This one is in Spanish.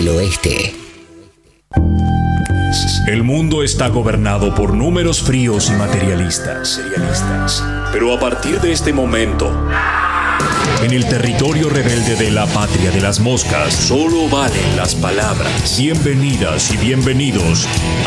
del oeste. El mundo está gobernado por números fríos y materialistas. Pero a partir de este momento, en el territorio rebelde de la patria de las moscas, solo valen las palabras. Bienvenidas y bienvenidos